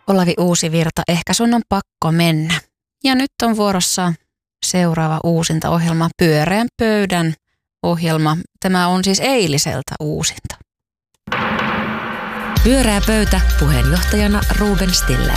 Olavi Uusivirta, ehkä sun on pakko mennä. Ja nyt on vuorossa seuraava uusinta ohjelma, Pyöreän pöydän ohjelma. Tämä on siis eiliseltä uusinta. Pyöreä pöytä, puheenjohtajana Ruben Stiller.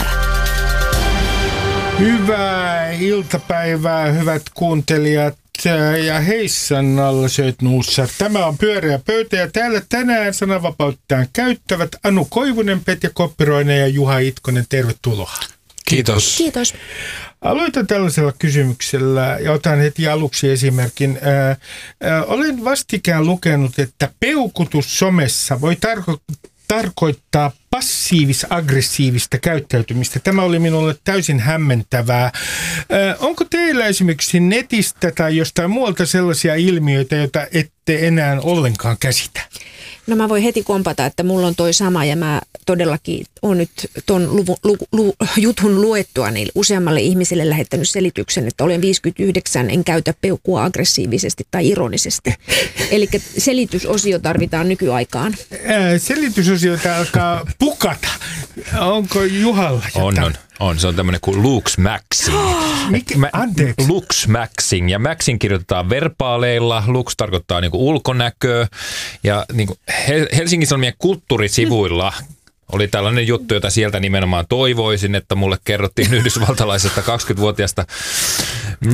Hyvää iltapäivää, hyvät kuuntelijat ja heissan alla söit nuussa. Tämä on Pyöreä pöytä ja täällä tänään sananvapauttaan käyttävät Anu Koivunen, Petja Koppiroinen ja Juha Itkonen. Tervetuloa. Kiitos. Kiitos. Aloitan tällaisella kysymyksellä ja otan heti aluksi esimerkin. Olen vastikään lukenut, että peukutus somessa voi tarkoittaa passiivis-aggressiivista käyttäytymistä. Tämä oli minulle täysin hämmentävää. Onko teillä esimerkiksi netistä tai jostain muualta sellaisia ilmiöitä, joita ette enää ollenkaan käsitä? No mä voin heti kompata, että mulla on toi sama ja mä todellakin olen nyt ton jutun luettua niin useammalle ihmiselle lähettänyt selityksen, että olen 59, en käytä peukkua aggressiivisesti tai ironisesti. Eli selitysosio tarvitaan nykyaikaan. Selitysosiota alkaa pukata. Onko Juhalla jotain? On. Se on tämmöinen kuin lux-maxing. Anteeksi. Lux-maxing. Ja maxing kirjoitetaan verbaaleilla. Lux tarkoittaa niinku ulkonäköä. Ja niinku Helsingin Sanomien kulttuurisivuilla oli tällainen juttu, jota sieltä nimenomaan toivoisin, että mulle kerrottiin yhdysvaltalaisesta 20-vuotiaasta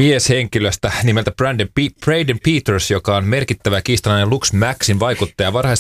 mieshenkilöstä nimeltä Braden Peters, joka on merkittävä kiistanainen Lux-maxin vaikuttaja.